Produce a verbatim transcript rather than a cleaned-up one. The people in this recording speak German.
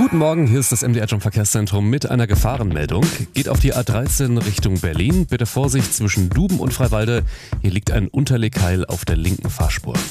Guten Morgen, hier ist das M D R Jump Verkehrszentrum mit einer Gefahrenmeldung. Geht auf die A dreizehn Richtung Berlin. Bitte Vorsicht zwischen Duben und Freiwalde. Hier liegt ein Unterlegkeil auf der linken Fahrspur.